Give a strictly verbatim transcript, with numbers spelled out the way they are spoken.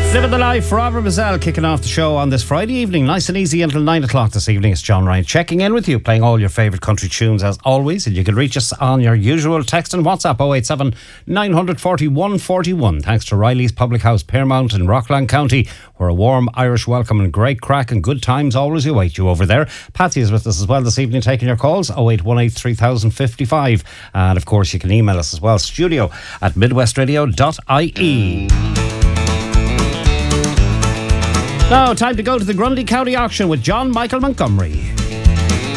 Living the life, Robert Mazzell kicking off the show on this Friday evening. Nice and easy until nine o'clock this evening. It's John Ryan checking in with you, playing all your favourite country tunes as always. And you can reach us on your usual text and WhatsApp oh eight seven, nine four one, one four one. Thanks to Riley's Public House, Pearmount in Rockland County, where a warm Irish welcome and great crack and good times always await you over there. Patsy is with us as well this evening, taking your calls oh eight one eight, three thousand fifty-five. And of course you can email us as well, studio at midwestradio dot I E. Now, time to go to the Grundy County auction with John Michael Montgomery.